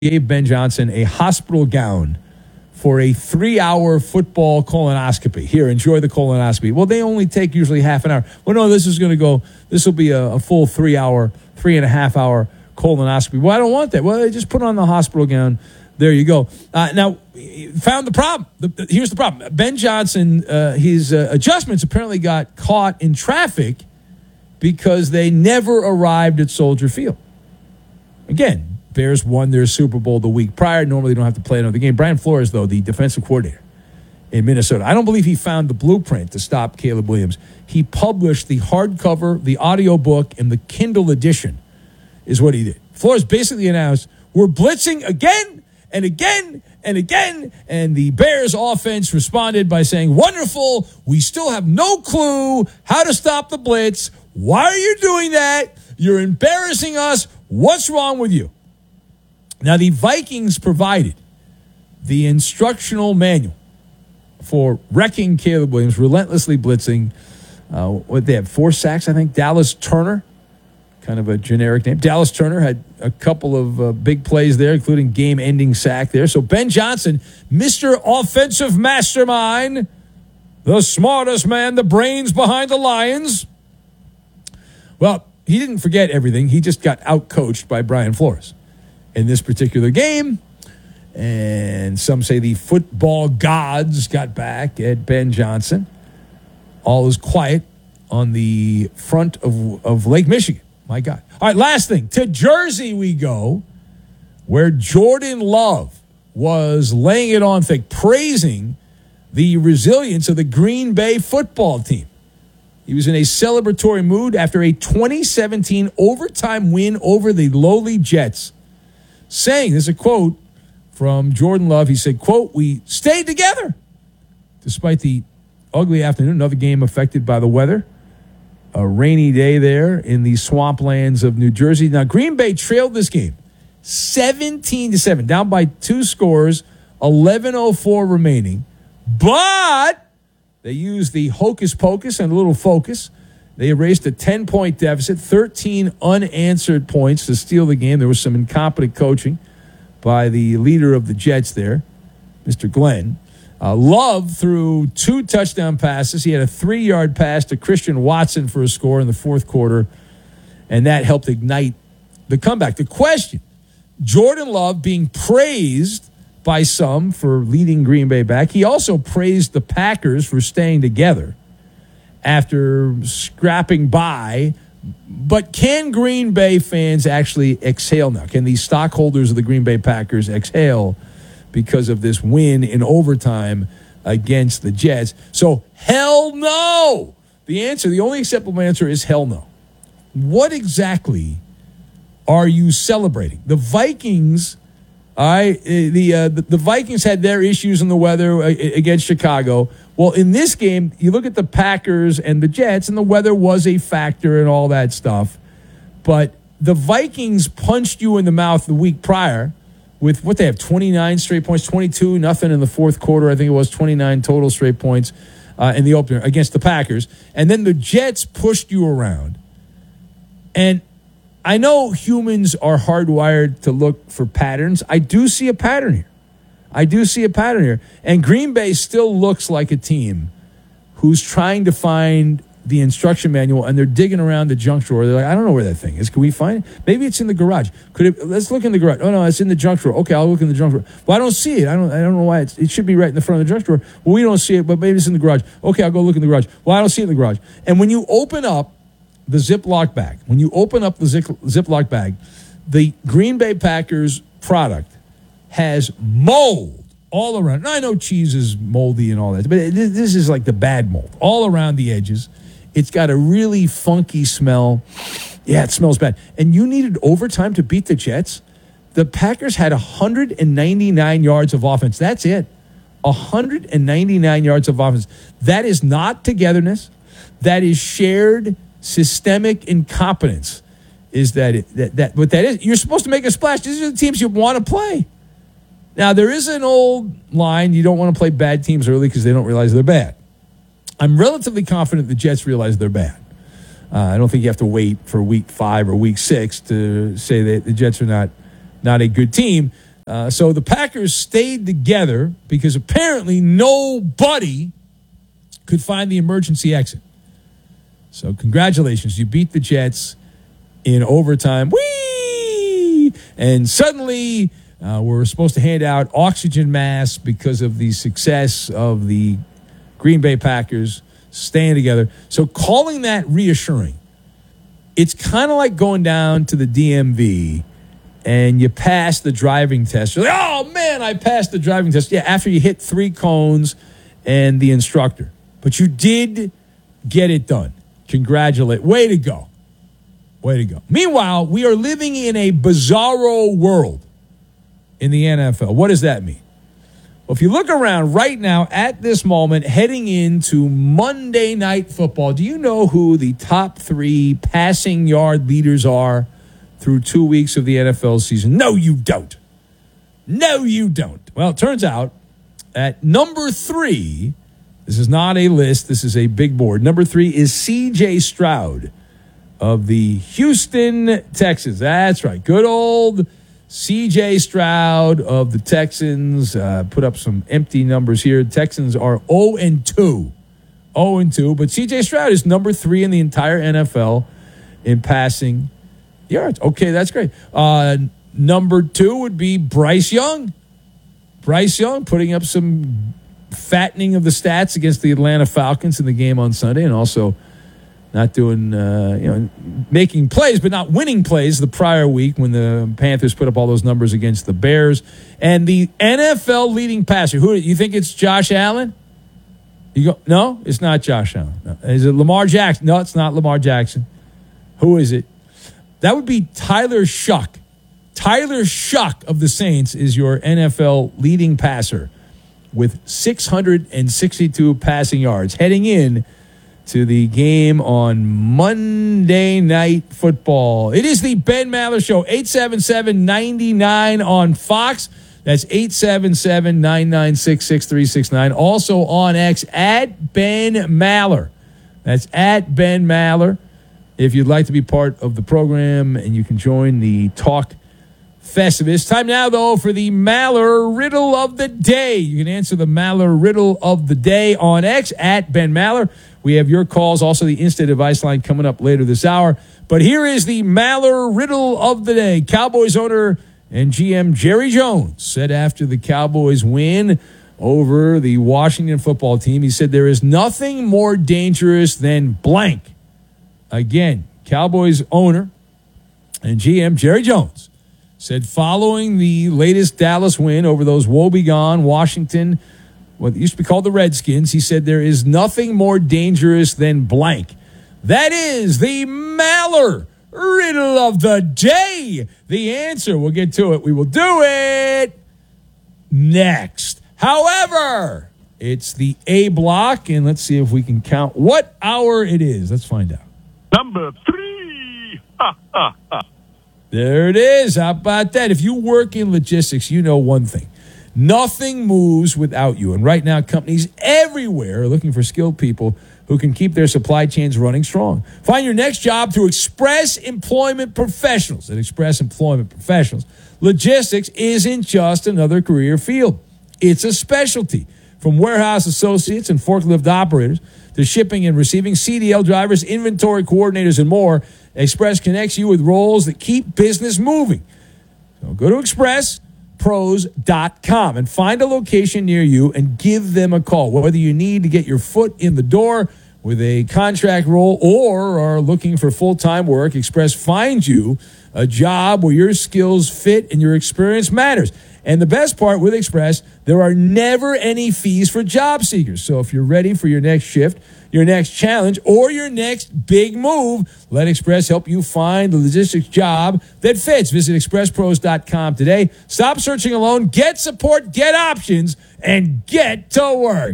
gave Ben Johnson a hospital gown for a 3-hour football colonoscopy. Here, enjoy the colonoscopy. Well, they only take usually half an hour. Well, no, this will be a full 3.5 hour colonoscopy. Well, I don't want that. Well, they just put on the hospital gown. There you go. Now, found the problem. Here's the problem. Ben Johnson, his adjustments apparently got caught in traffic because they never arrived at Soldier Field. Again, Bears won their Super Bowl the week prior. Normally, they don't have to play another game. Brian Flores, though, the defensive coordinator in Minnesota, I don't believe he found the blueprint to stop Caleb Williams. He published the hardcover, the audio book, and the Kindle edition is what he did. Flores basically announced, we're blitzing again and again and again, and the Bears offense responded by saying, wonderful, we still have no clue how to stop the blitz. Why are you doing that? You're embarrassing us. What's wrong with you? Now, the Vikings provided the instructional manual for wrecking Caleb Williams, relentlessly blitzing. They had 4 sacks, I think. Dallas Turner, kind of a generic name. Dallas Turner had a couple of big plays there, including game-ending sack there. So Ben Johnson, Mr. Offensive Mastermind, the smartest man, the brains behind the Lions. Well, he didn't forget everything. He just got out-coached by Brian Flores in this particular game. And some say the football gods got back at Ben Johnson. All is quiet on the front of Lake Michigan. My God. All right, last thing. To Jersey we go, where Jordan Love was laying it on thick, praising the resilience of the Green Bay football team. He was in a celebratory mood after a 2017 overtime win over the lowly Jets, saying, this is a quote from Jordan Love. He said, quote, we stayed together despite the ugly afternoon, another game affected by the weather. A rainy day there in the swamplands of New Jersey. Now, Green Bay trailed this game 17-7, down by 2 scores, 11:04 remaining. But they used the hocus pocus and a little focus. They erased a 10-point deficit, 13 unanswered points to steal the game. There was some incompetent coaching by the leader of the Jets there, Mr. Glenn. Love threw 2 touchdown passes. He had a 3-yard pass to Christian Watson for a score in the fourth quarter, and that helped ignite the comeback. The question, Jordan Love being praised by some for leading Green Bay back. He also praised the Packers for staying together after scrapping by. But can Green Bay fans actually exhale now? Can the stockholders of the Green Bay Packers exhale because of this win in overtime against the Jets? So, hell no. The only acceptable answer is hell no. What exactly are you celebrating? The Vikings, the Vikings had their issues in the weather against Chicago. Well, in this game, you look at the Packers and the Jets, and the weather was a factor and all that stuff. But the Vikings punched you in the mouth the week prior with what they have, 29 straight points, 22-0 in the fourth quarter. I think it was 29 total straight points in the opener against the Packers. And then the Jets pushed you around. And I know humans are hardwired to look for patterns. I do see a pattern here. And Green Bay still looks like a team who's trying to find the instruction manual, and they're digging around the junk drawer. They're like, I don't know where that thing is. Can we find it? Maybe it's in the garage. Let's look in the garage. Oh, no, it's in the junk drawer. Okay, I'll look in the junk drawer. Well, I don't see it. I don't know why. It should be right in the front of the junk drawer. Well, we don't see it, but maybe it's in the garage. Okay, I'll go look in the garage. Well, I don't see it in the garage. And when you open up the Ziploc bag, the Green Bay Packers product has mold all around. Now, I know cheese is moldy and all that, but this is like the bad mold all around the edges. It's got a really funky smell. Yeah, it smells bad. And you needed overtime to beat the Jets? The Packers had 199 yards of offense. That's it. 199 yards of offense. That is not togetherness. That is shared systemic incompetence. Is that what that is? You're supposed to make a splash. These are the teams you want to play. Now, there is an old line. You don't want to play bad teams early because they don't realize they're bad. I'm relatively confident the Jets realize they're bad. I don't think you have to wait for week 5 or week 6 to say that the Jets are not a good team. So the Packers stayed together because apparently nobody could find the emergency exit. So congratulations. You beat the Jets in overtime. Whee! And suddenly we're supposed to hand out oxygen masks because of the success of the Green Bay Packers staying together. So calling that reassuring, it's kind of like going down to the DMV and you pass the driving test. You're like, oh, man, I passed the driving test. Yeah, after you hit 3 cones and the instructor. But you did get it done. Congratulate. Way to go. Way to go. Meanwhile, we are living in a bizarro world in the NFL. What does that mean? Well, if you look around right now at this moment, heading into Monday Night Football, do you know who the top 3 passing yard leaders are through 2 weeks of the NFL season? No, you don't. No, you don't. Well, it turns out at number 3, this is not a list, this is a big board. Number 3 is C.J. Stroud of the Houston Texans. That's right. Good old C.J. Stroud of the Texans. Put up some empty numbers here. Texans are 0-2. 0-2. But C.J. Stroud is number 3 in the entire NFL in passing yards. Okay, that's great. Number 2 would be Bryce Young. Bryce Young putting up some fattening of the stats against the Atlanta Falcons in the game on Sunday, and also not doing, making plays, but not winning plays the prior week when the Panthers put up all those numbers against the Bears. And the NFL leading passer, who you think it's Josh Allen? You go, no, it's not Josh Allen. No. Is it Lamar Jackson? No, it's not Lamar Jackson. Who is it? That would be Tyler Shuck. Tyler Shuck of the Saints is your NFL leading passer with 662 passing yards heading in to the game on Monday Night Football. It is the Ben Maller Show, 877-99 on Fox. That's 877-996-6369. Also on X, at Ben Maller. That's at Ben Maller. If you'd like to be part of the program and you can join the talk Festivus. Time now, though, for the Maller Riddle of the Day. You can answer the Maller Riddle of the Day on X, at Ben Maller. We have your calls, also the Instant Advice line coming up later this hour. But here is the Maller Riddle of the Day. Cowboys owner and GM Jerry Jones said after the Cowboys win over the Washington football team, he said there is nothing more dangerous than blank. Again, Cowboys owner and GM Jerry Jones said following the latest Dallas win over those woebegone Washington, what used to be called the Redskins, he said there is nothing more dangerous than blank. That is the Maller Riddle of the Day. The answer, we'll get to it. We will do it next. However, it's the A block, and let's see if we can count what hour it is. Let's find out. Number 3. Ha, ha, ha. There it is. How about that? If you work in logistics, you know one thing. Nothing moves without you. And right now, companies everywhere are looking for skilled people who can keep their supply chains running strong. Find your next job through Express Employment Professionals. At Express Employment Professionals, logistics isn't just another career field. It's a specialty. From warehouse associates and forklift operators to shipping and receiving, CDL drivers, inventory coordinators, and more, Express connects you with roles that keep business moving. So go to expresspros.com and find a location near you and give them a call. Whether you need to get your foot in the door with a contract role or are looking for full-time work, Express finds you a job where your skills fit and your experience matters. And the best part with Express, there are never any fees for job seekers. So if you're ready for your next shift, your next challenge, or your next big move, let Express help you find the logistics job that fits. Visit expresspros.com today. Stop searching alone. Get support, get options, and get to work.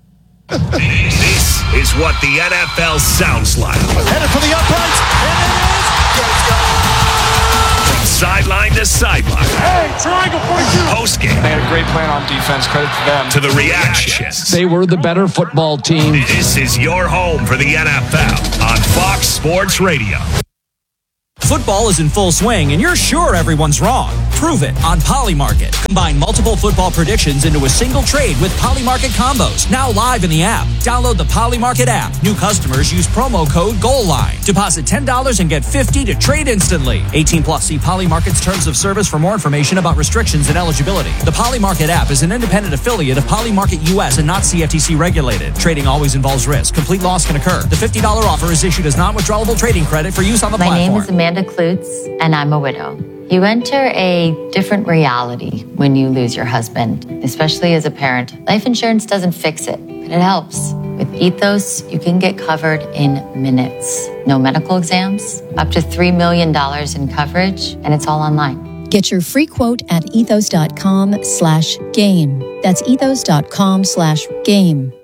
This is what the NFL sounds like. Headed for the uprights, and it is. Let's go! From sideline to sideline. Hey, triangle for you. Post game. They had a great plan on defense. Credit to them. To the reactions. They were the better football team. This is your home for the NFL on Fox Sports Radio. Football is in full swing, and you're sure everyone's wrong. Prove it on Polymarket. Combine multiple football predictions into a single trade with Polymarket combos. Now live in the app. Download the Polymarket app. New customers use promo code GOALLINE. Deposit $10 and get $50 to trade instantly. 18 plus. See Polymarket's terms of service for more information about restrictions and eligibility. The Polymarket app is an independent affiliate of Polymarket US and not CFTC regulated. Trading always involves risk. Complete loss can occur. The $50 offer is issued as non-withdrawable trading credit for use on the platform. My name is Amanda Klutz, and I'm a widow. You enter a different reality when you lose your husband, especially as a parent. Life insurance doesn't fix it, but it helps. With Ethos, you can get covered in minutes. No medical exams, up to $3 million in coverage, and it's all online. Get your free quote at ethos.com/game. That's ethos.com/game.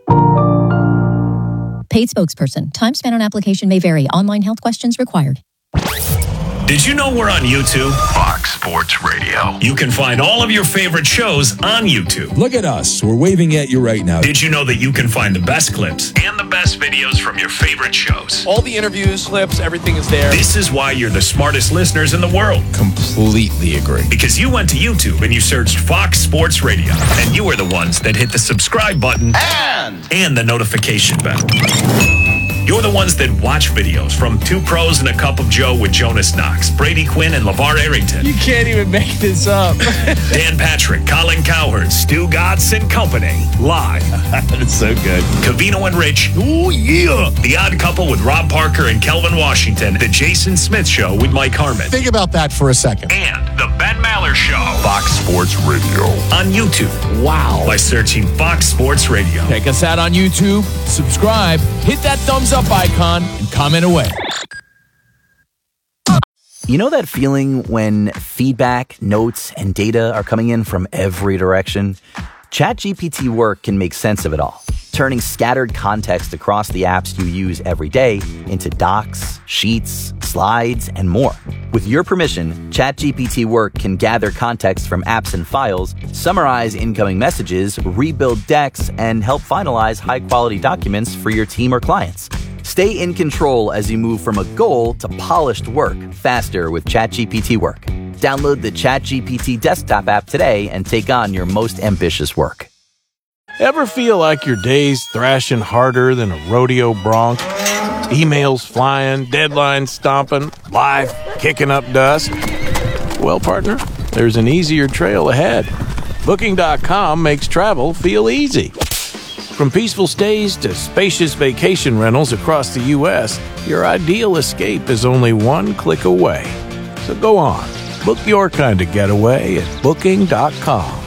Paid spokesperson. Time spent on application may vary. Online health questions required. Did you know we're on YouTube? Fox Sports Radio. You can find all of your favorite shows on YouTube. Look at us. We're waving at you right now. Did you know that you can find the best clips and the best videos from your favorite shows? All the interviews, clips, everything is there. This is why you're the smartest listeners in the world. Completely agree. Because you went to YouTube and you searched Fox Sports Radio. And you are the ones that hit the subscribe button and the notification bell. You're the ones that watch videos from Two Pros and a Cup of Joe with Jonas Knox, Brady Quinn, and LeVar Arrington. You can't even make this up. Dan Patrick, Colin Cowherd, Stu Gatz and Company. Live. That's so good. Covino and Rich. Oh, yeah. The Odd Couple with Rob Parker and Kelvin Washington. The Jason Smith Show with Mike Harmon. Think about that for a second. And The Ben Maller Show. Fox Sports Radio. On YouTube. Wow. By searching Fox Sports Radio. Check us out on YouTube, subscribe, hit that thumbs up icon, and comment away. You know that feeling when feedback, notes, and data are coming in from every direction? ChatGPT Work can make sense of it all, turning scattered context across the apps you use every day into docs, sheets, slides, and more. With your permission, ChatGPT Work can gather context from apps and files, summarize incoming messages, rebuild decks, and help finalize high-quality documents for your team or clients. Stay in control as you move from a goal to polished work faster with ChatGPT Work. Download the ChatGPT desktop app today and take on your most ambitious work. Ever feel like your day's thrashing harder than a rodeo bronc? Emails flying, deadlines stomping, life kicking up dust? Well, partner, there's an easier trail ahead. Booking.com makes travel feel easy. From peaceful stays to spacious vacation rentals across the U.S., your ideal escape is only one click away. So go on, book your kind of getaway at Booking.com.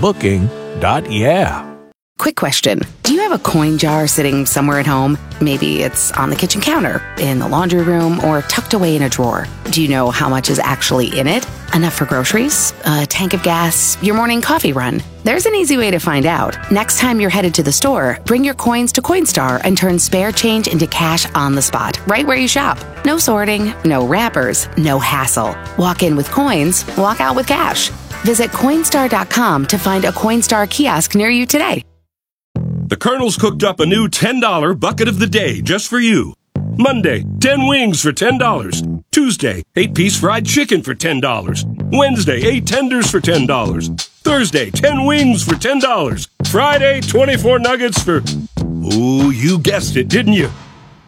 Booking.yeah. Quick question. Do you have a coin jar sitting somewhere at home? Maybe it's on the kitchen counter, in the laundry room, or tucked away in a drawer. Do you know how much is actually in it? Enough for groceries? A tank of gas? Your morning coffee run? There's an easy way to find out. Next time you're headed to the store, bring your coins to Coinstar and turn spare change into cash on the spot, right where you shop. No sorting, no wrappers, no hassle. Walk in with coins, walk out with cash. Visit Coinstar.com to find a Coinstar kiosk near you today. The Colonel's cooked up a new $10 bucket of the day just for you. Monday, 10 wings for $10. Tuesday, 8-piece fried chicken for $10. Wednesday, 8 tenders for $10. Thursday, 10 wings for $10. Friday, 24 nuggets for... Ooh, you guessed it, didn't you?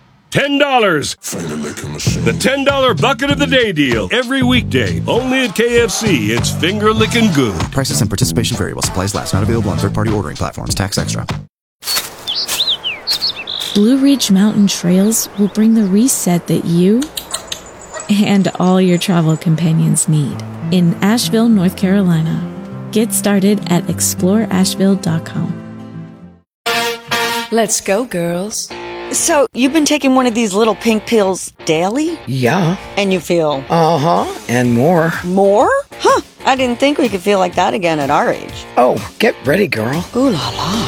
$10. The $10 bucket of the day deal. Every weekday, only at KFC. It's finger-licking good. Prices and participation vary while supplies last. Not available on third-party ordering platforms. Tax extra. Blue Ridge Mountain Trails will bring the reset that you and all your travel companions need in Asheville, North Carolina. Get started at exploreasheville.com. Let's go, girls. So, you've been taking one of these little pink pills daily? Yeah. And you feel? Uh-huh, and more. More? Huh, I didn't think we could feel like that again at our age. Oh, get ready, girl. Ooh la la.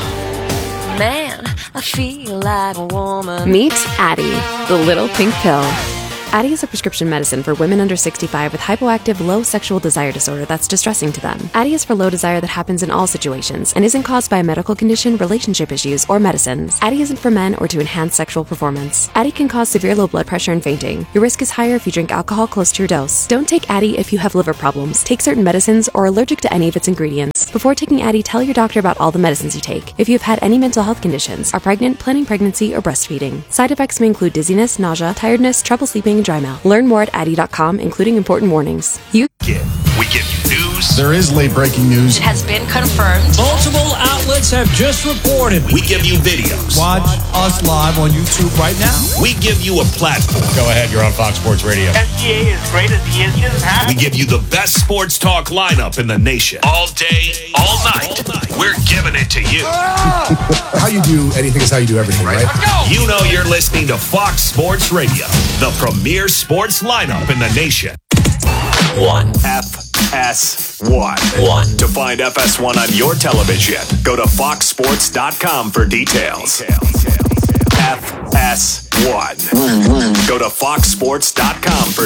Man, I feel like a woman. Meet Addie, the little pink pill. Addyi is a prescription medicine for women under 65 with hypoactive low sexual desire disorder that's distressing to them. Addyi is for low desire that happens in all situations and isn't caused by a medical condition, relationship issues, or medicines. Addyi isn't for men or to enhance sexual performance. Addyi can cause severe low blood pressure and fainting. Your risk is higher if you drink alcohol close to your dose. Don't take Addyi if you have liver problems, take certain medicines, or are allergic to any of its ingredients. Before taking Addyi, tell your doctor about all the medicines you take. If you've had any mental health conditions, are pregnant, planning pregnancy, or breastfeeding. Side effects may include dizziness, nausea, tiredness, trouble sleeping, and dry mouth. Learn more at Addyi.com, including important warnings. We give you news. There is late breaking news. It has been confirmed. Multiple outlets have just reported. We give you videos. Watch us live on YouTube right now. We give you a platform. Go ahead, you're on Fox Sports Radio. SGA is great as he is just We give you the best sports talk lineup in the nation. All day, all night. We're giving it to you. How you do anything is how you do everything, right? You know you're listening to Fox Sports Radio, the premier sports lineup in the nation. FS1. To find FS1 on your television, go to foxsports.com for details. FS1. Go to foxsports.com for